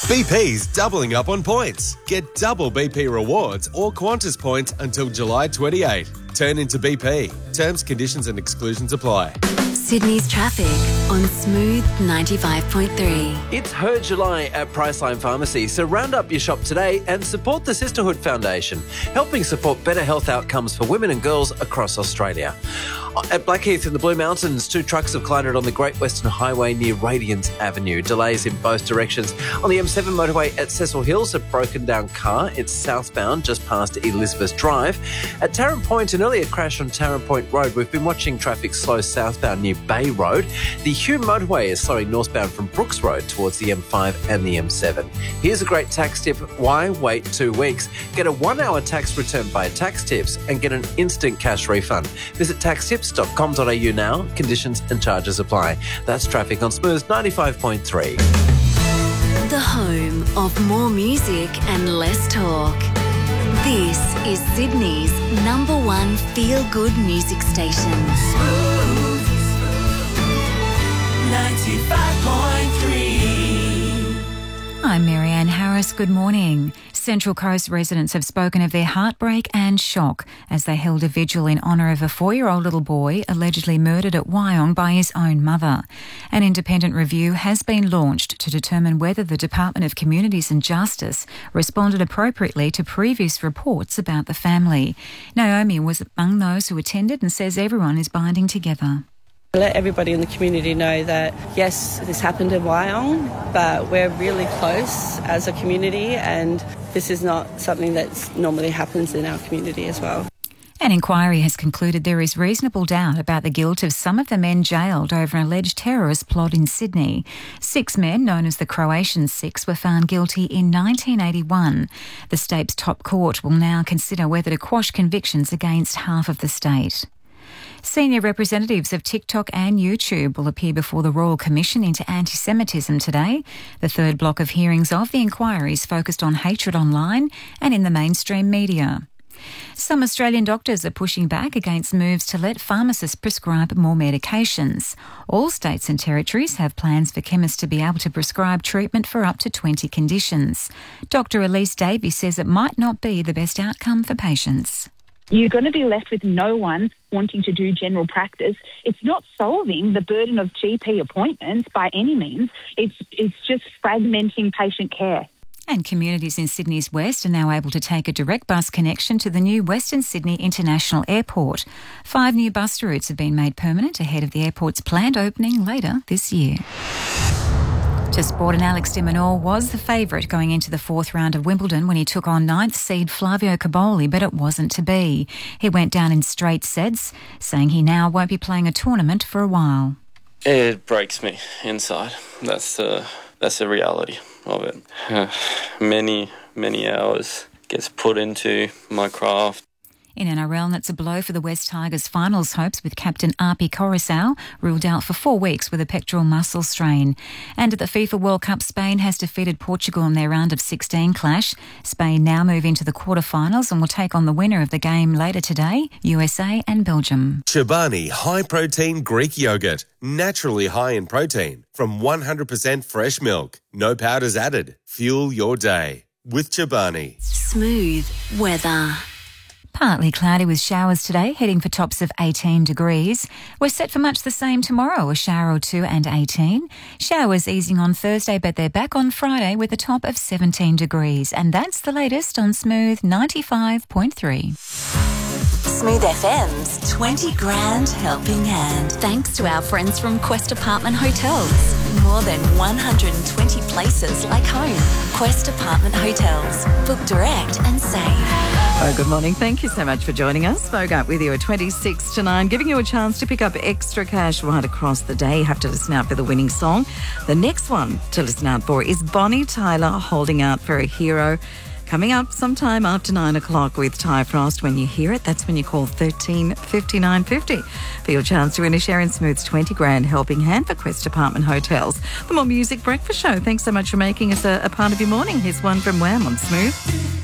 BP's doubling up on points. Get double BP rewards or Qantas points until July 28. Turn into BP. Terms, conditions and exclusions apply. Sydney's traffic on Smooth 95.3. It's Her July at Priceline Pharmacy, so round up your shop today and support the Sisterhood Foundation, helping support better health outcomes for women and girls across Australia. At Blackheath in the Blue Mountains, 2 trucks have collided on the Great Western Highway near Radiance Avenue. Delays in both directions. On the M7 motorway at Cecil Hills, a broken down car. It's southbound just past Elizabeth Drive. At Tarrant Point, an earlier crash on Tarrant Point Road. We've been watching traffic slow southbound near Bay Road. The Hume motorway is slowing northbound from Brooks Road towards the M5 and the M7. Here's a great tax tip. Why wait 2 weeks? Get a 1-hour tax return by Tax Tips and get an instant cash refund. Visit taxtips.com.au now. Conditions and charges apply. That's traffic on Smooth 95.3. The home of more music and less talk. This is Sydney's #1 feel-good music station. 95.3. I'm Marianne Harris. Good morning. Central Coast residents have spoken of their heartbreak and shock as they held a vigil in honour of a 4-year-old little boy allegedly murdered at Wyong by his own mother. An independent review has been launched to determine whether the Department of Communities and Justice responded appropriately to previous reports about the family. Naomi was among those who attended and says everyone is binding together. Let everybody in the community know that, yes, this happened in Wyong, but we're really close as a community and this is not something that normally happens in our community as well. An inquiry has concluded there is reasonable doubt about the guilt of some of the men jailed over an alleged terrorist plot in Sydney. 6 men, known as the Croatian Six, were found guilty in 1981. The state's top court will now consider whether to quash convictions against half of the state. Senior representatives of TikTok and YouTube will appear before the Royal Commission into Anti-Semitism today. The third block of hearings of the inquiry is focused on hatred online and in the mainstream media. Some Australian doctors are pushing back against moves to let pharmacists prescribe more medications. All states and territories have plans for chemists to be able to prescribe treatment for up to 20 conditions. Dr. Elise Davies says it might not be the best outcome for patients. You're going to be left with no one wanting to do general practice. It's not solving the burden of GP appointments by any means. It's just fragmenting patient care. And communities in Sydney's west are now able to take a direct bus connection to the new Western Sydney International Airport. 5 new bus routes have been made permanent ahead of the airport's planned opening later this year. To sport, and Alex de Minaur was the favourite going into the 4th round of Wimbledon when he took on 9th seed Flavio Cobolli, but it wasn't to be. He went down in straight sets, saying he now won't be playing a tournament for a while. It breaks me inside. That's the reality of it. Many hours gets put into my craft. In NRL, that's a blow for the West Tigers finals hopes with captain Api Coruscant ruled out for 4 weeks with a pectoral muscle strain. And at the FIFA World Cup, Spain has defeated Portugal in their round of 16 clash. Spain now move into the quarterfinals and will take on the winner of the game later today, USA and Belgium. Chobani High Protein Greek Yogurt. Naturally high in protein from 100% fresh milk. No powders added. Fuel your day with Chobani. Smooth weather. Partly cloudy with showers today, heading for tops of 18 degrees. We're set for much the same tomorrow, a shower or 2 and 18. Showers easing on Thursday, but they're back on Friday with a top of 17 degrees. And that's the latest on Smooth 95.3. Smooth FM's 20 Grand Helping Hand. Thanks to our friends from Quest Apartment Hotels. More than 120 places like home. Quest Apartment Hotels. Book direct and save. Oh, good morning. Thank you so much for joining us. Bogart with you at 26 to 9, giving you a chance to pick up extra cash right across the day. You have to listen out for the winning song. The next one to listen out for is Bonnie Tyler, Holding Out for a Hero. Coming up sometime after 9 o'clock with Ty Frost. When you hear it, that's when you call 13 59 50 for your chance to win a share in Smooth's 20 Grand Helping Hand for Quest Apartment Hotels. The More Music Breakfast Show. Thanks so much for making us a part of your morning. Here's one from Wham on Smooth.